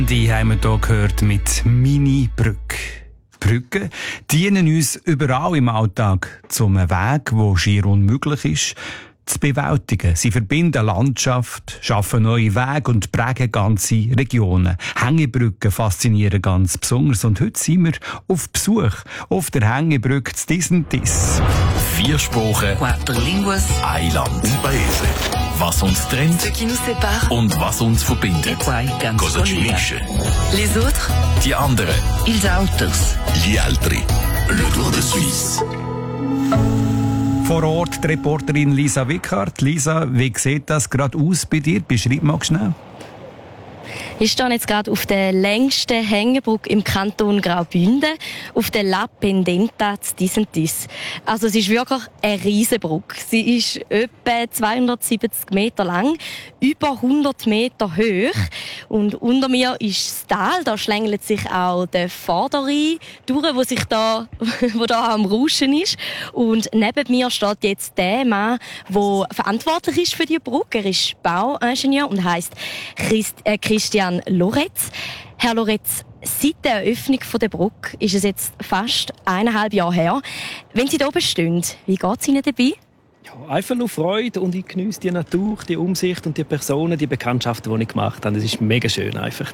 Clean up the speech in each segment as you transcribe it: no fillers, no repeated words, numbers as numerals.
Die haben wir hier gehört mit Mini-Brücke. Brücken dienen uns überall im Alltag zum Weg, der schier unmöglich ist, zu bewältigen. Sie verbinden Landschaft, schaffen neue Wege und prägen ganze Regionen. Hängebrücken faszinieren ganz besonders. Und heute sind wir auf Besuch auf der Hängebrücke zu Disentis. 4 Sprachen, 4 línguas, ein Land und Paese. Was uns trennt ce qui nous sépare, und was uns verbindet. Cosa ci unisce. les autres, Die anderen. ils autres. Gli altri. Le Tour de Suisse. Vor Ort die Reporterin Lisa Wickhardt. Lisa, wie sieht das gerade aus bei dir? Beschreib mal schnell. Ich stehe jetzt gerade auf der längsten Hängebrücke im Kanton Graubünden, auf der La Pendenta zu Disentis. Also es ist wirklich eine Riesenbrücke. Sie ist etwa 270 Meter lang, über 100 Meter hoch. Und unter mir ist das Tal, da schlängelt sich auch der Vorderrhein durch, wo da am Rauschen ist. Und neben mir steht jetzt der Mann, der verantwortlich ist für die Brücke. Er ist Bauingenieur und heisst Christian Loretz. Herr Loretz, seit der Eröffnung der Brücke ist es jetzt fast 1,5 Jahre her. Wenn Sie hier oben stehen, wie geht es Ihnen dabei? Ja, einfach nur Freude und ich geniesse die Natur, die Umsicht und die Personen, die Bekanntschaften, die ich gemacht habe. Das ist mega schön einfach.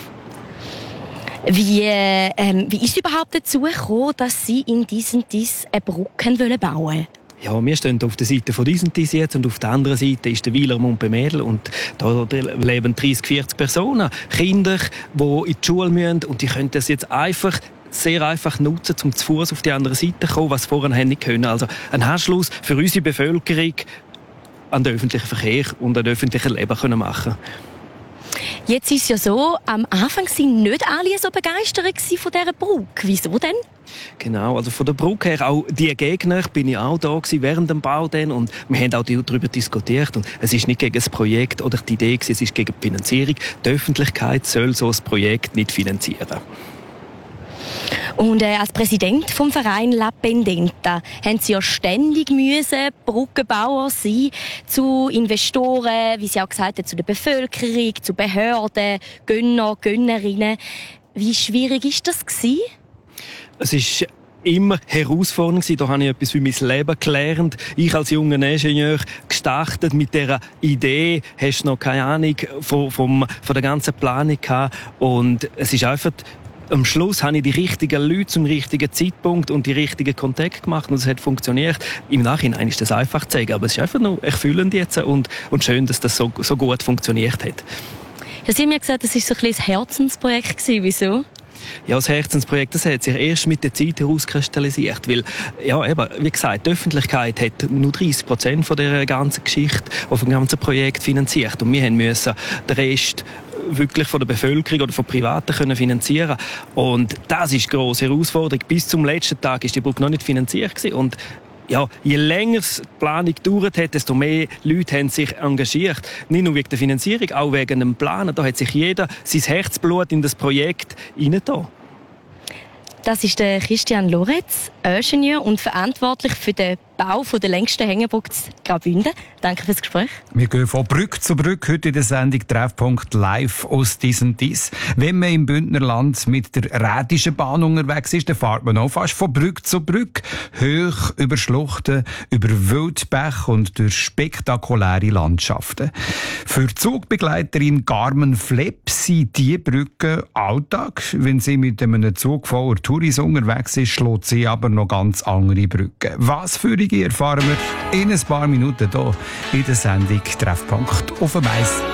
Wie ist es überhaupt dazu gekommen, dass Sie in Disentis eine Brücke bauen wollen? Ja, wir stehen auf der Seite von Disentis jetzt und auf der anderen Seite ist der Weiler Montbemädel und da leben 30, 40 Personen, Kinder, die in die Schule müssen und die können das jetzt sehr einfach nutzen, um zu Fuß auf die andere Seite zu kommen, was vorher nicht können. Also ein Anschluss für unsere Bevölkerung an den öffentlichen Verkehr und an das öffentliche Leben können machen. Jetzt ist es ja so, am Anfang waren nicht alle so begeistert von dieser Brücke. Wieso denn? Genau, also von der Brücke her, auch die Gegner, bin ich auch da gewesen während dem Bau dann, und wir haben auch darüber diskutiert und es ist nicht gegen das Projekt oder die Idee gewesen, es ist gegen die Finanzierung. Die Öffentlichkeit soll so ein Projekt nicht finanzieren. Und als Präsident vom Verein La Pendenta haben Sie ja ständig Brückenbauer sein, zu Investoren, wie Sie auch gesagt haben, zu der Bevölkerung, zu Behörden, Gönner, Gönnerinnen. Wie schwierig ist das gewesen? Es ist immer herausfordernd gewesen. Da habe ich etwas für mein Leben gelernt. Ich als junger Ingenieur gestartet mit dieser Idee, hast noch keine Ahnung von der ganzen Planung gehabt. Und es ist einfach, am Schluss habe ich die richtigen Leute zum richtigen Zeitpunkt und die richtigen Kontakte gemacht und es hat funktioniert. Im Nachhinein ist das einfach zu sagen, aber es ist einfach nur erfüllend jetzt und schön, dass das so gut funktioniert hat. Ja, Sie haben ja gesagt, das war so ein bisschen ein Herzensprojekt gewesen. Wieso? Ja, das Herzensprojekt, das hat sich erst mit der Zeit herauskristallisiert, weil, ja, eben, wie gesagt, die Öffentlichkeit hat nur 30% von der ganzen Geschichte, vom ganzen Projekt finanziert und wir mussten den Rest wirklich von der Bevölkerung oder von Privaten können finanzieren. Und das ist eine grosse Herausforderung. Bis zum letzten Tag ist die Brücke noch nicht finanziert gewesen. Und ja, je länger die Planung gedauert hat, desto mehr Leute haben sich engagiert. Nicht nur wegen der Finanzierung, auch wegen dem Planen. Da hat sich jeder sein Herzblut in das Projekt hineingetan. Das ist der Christian Loretz, Ingenieur und verantwortlich für den Bau der längsten Hängebrücke Graubünden. Danke fürs Gespräch. Wir gehen von Brücke zu Brücke heute in der Sendung Treffpunkt live aus Disentis. Wenn man im Bündnerland mit der Rätischen Bahn unterwegs ist, dann fährt man auch fast von Brücke zu Brücke. Hoch über Schluchten, über Wildbäche und durch spektakuläre Landschaften. Für die Zugbegleiterin Carmen Flepp sind diese Brücken Alltag. Wenn sie mit einem Zug voller Touris unterwegs ist, schlägt sie aber noch ganz andere Brücken. Was für erfahren wir in ein paar Minuten hier in der Sendung Treffpunkt auf dem Eis.